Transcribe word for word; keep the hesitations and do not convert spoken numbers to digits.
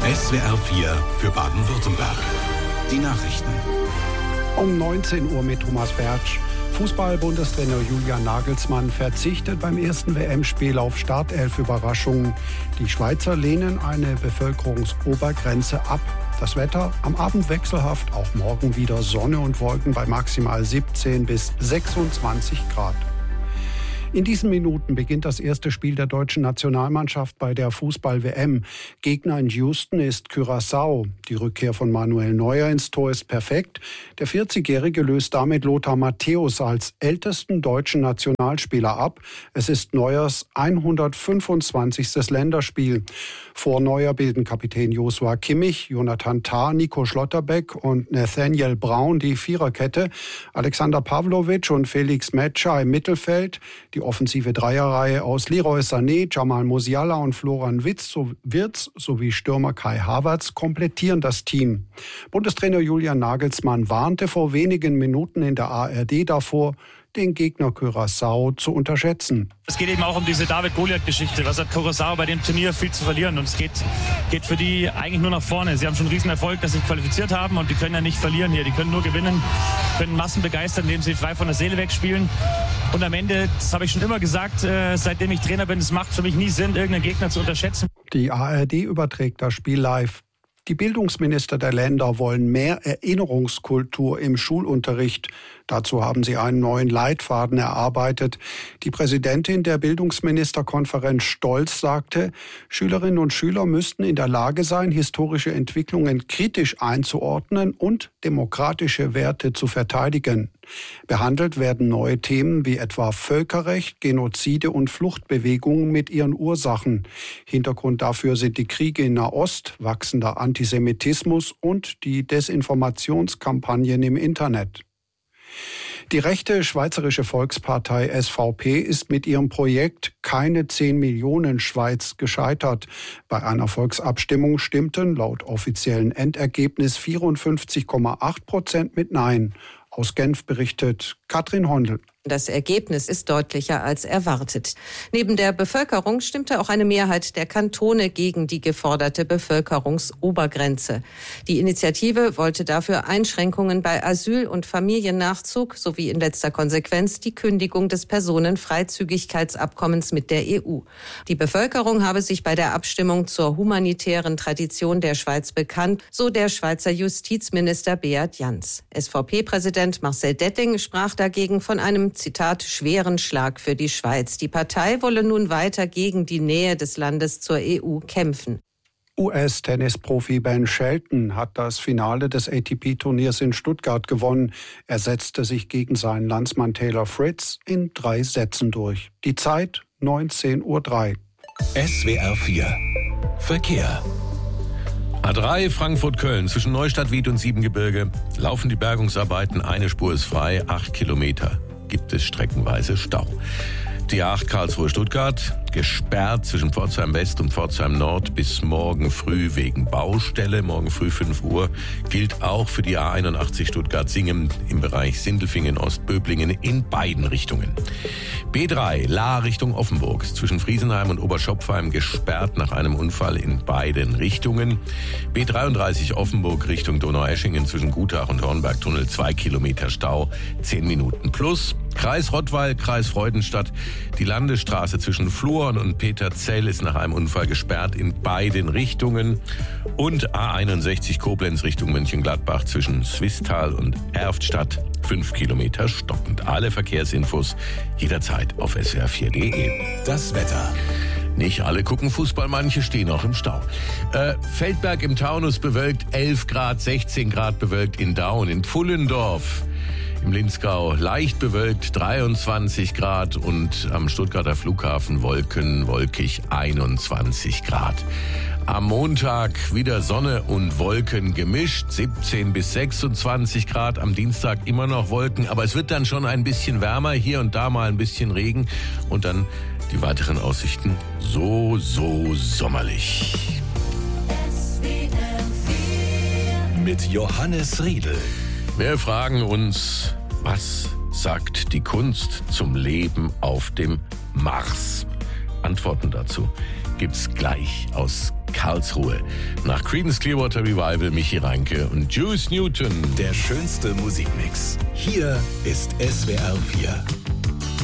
S W R vier für Baden-Württemberg. Die Nachrichten. Um neunzehn Uhr mit Thomas Bertsch. Fußball-Bundestrainer Julian Nagelsmann verzichtet beim ersten W M-Spiel auf Startelf-Überraschungen. Die Schweizer lehnen eine Bevölkerungsobergrenze ab. Das Wetter am Abend wechselhaft, auch morgen wieder Sonne und Wolken bei maximal siebzehn bis sechsundzwanzig Grad. In diesen Minuten beginnt das erste Spiel der deutschen Nationalmannschaft bei der Fußball-W M. Gegner in Houston ist Curaçao. Die Rückkehr von Manuel Neuer ins Tor ist perfekt. Der vierzigjährige löst damit Lothar Matthäus als ältesten deutschen Nationalspieler ab. Es ist Neuers hundertfünfundzwanzigstes Länderspiel. Vor Neuer bilden Kapitän Joshua Kimmich, Jonathan Tah, Nico Schlotterbeck und Nathaniel Brown die Viererkette. Alexander Pavlovic und Felix Metscher im Mittelfeld. Die offensive Dreierreihe aus Leroy Sané, Jamal Musiala und Florian Wirtz sowie Stürmer Kai Havertz komplettieren das Team. Bundestrainer Julian Nagelsmann warnte vor wenigen Minuten in der A R D davor, den Gegner Curaçao zu unterschätzen. Es geht eben auch um diese David-Goliath-Geschichte. Was hat Curaçao bei dem Turnier viel zu verlieren? Und es geht, geht für die eigentlich nur nach vorne. Sie haben schon einen riesen Erfolg, dass sie sich qualifiziert haben und die können ja nicht verlieren hier. Die können nur gewinnen, können Massen begeistern, indem sie frei von der Seele wegspielen. Und am Ende, das habe ich schon immer gesagt, äh, seitdem ich Trainer bin, es macht für mich nie Sinn, irgendeinen Gegner zu unterschätzen. Die A R D überträgt das Spiel live. Die Bildungsminister der Länder wollen mehr Erinnerungskultur im Schulunterricht. Dazu haben sie einen neuen Leitfaden erarbeitet. Die Präsidentin der Bildungsministerkonferenz Stolz sagte, Schülerinnen und Schüler müssten in der Lage sein, historische Entwicklungen kritisch einzuordnen und demokratische Werte zu verteidigen. Behandelt werden neue Themen wie etwa Völkerrecht, Genozide und Fluchtbewegungen mit ihren Ursachen. Hintergrund dafür sind die Kriege in Nahost, wachsender Antisemitismus und die Desinformationskampagnen im Internet. Die rechte Schweizerische Volkspartei S V P ist mit ihrem Projekt Keine zehn Millionen Schweiz gescheitert. Bei einer Volksabstimmung stimmten laut offiziellen Endergebnis vierundfünfzig Komma acht Prozent mit Nein. Aus Genf berichtet Katrin Hondel. Das Ergebnis ist deutlicher als erwartet. Neben der Bevölkerung stimmte auch eine Mehrheit der Kantone gegen die geforderte Bevölkerungsobergrenze. Die Initiative wollte dafür Einschränkungen bei Asyl- und Familiennachzug sowie in letzter Konsequenz die Kündigung des Personenfreizügigkeitsabkommens mit der E U. Die Bevölkerung habe sich bei der Abstimmung zur humanitären Tradition der Schweiz bekannt, so der Schweizer Justizminister Beat Jans. S V P-Präsident Marcel Detting sprach dagegen von einem Zitat, schweren Schlag für die Schweiz. Die Partei wolle nun weiter gegen die Nähe des Landes zur E U kämpfen. U S-Tennisprofi Ben Shelton hat das Finale des A T P-Turniers in Stuttgart gewonnen. Er setzte sich gegen seinen Landsmann Taylor Fritz in drei Sätzen durch. Die Zeit neunzehn Uhr drei. S W R vier Verkehr. A drei Frankfurt-Köln zwischen Neustadt-Wied und Siebengebirge laufen die Bergungsarbeiten. Eine Spur ist frei, acht Kilometer gibt es streckenweise Stau. Die A acht Karlsruhe-Stuttgart gesperrt zwischen Pforzheim West und Pforzheim Nord bis morgen früh wegen Baustelle. Morgen früh fünf Uhr gilt auch für die A einundachtzig Stuttgart-Singen im Bereich Sindelfingen, Ostböblingen in beiden Richtungen. B drei Lahr Richtung Offenburg zwischen Friesenheim und Oberschopfheim gesperrt nach einem Unfall in beiden Richtungen. B dreiunddreißig Offenburg Richtung Donaueschingen zwischen Gutach und Hornbergtunnel zwei Kilometer Stau, zehn Minuten plus. Kreis Rottweil, Kreis Freudenstadt. Die Landesstraße zwischen Fluorn und Peterzell ist nach einem Unfall gesperrt in beiden Richtungen. Und A einundsechzig Koblenz Richtung Mönchengladbach zwischen Swisttal und Erftstadt fünf Kilometer stockend. Alle Verkehrsinfos jederzeit auf S W R vier Punkt de. Das Wetter. Nicht alle gucken Fußball, manche stehen auch im Stau. Äh, Feldberg im Taunus bewölkt elf Grad, sechzehn Grad bewölkt in Daun. In Pfullendorf im Linzgau leicht bewölkt dreiundzwanzig Grad und am Stuttgarter Flughafen Wolken, wolkig einundzwanzig Grad. Am Montag wieder Sonne und Wolken gemischt, siebzehn bis sechsundzwanzig Grad. Am Dienstag immer noch Wolken, aber es wird dann schon ein bisschen wärmer, hier und da mal ein bisschen Regen und dann die weiteren Aussichten so, so sommerlich. Mit Johannes Riedl. Wir fragen uns, was sagt die Kunst zum Leben auf dem Mars? Antworten dazu gibt's gleich aus Karlsruhe. Nach Creedence Clearwater Revival Michi Reinke und Juice Newton. Der schönste Musikmix. Hier ist S W R vier.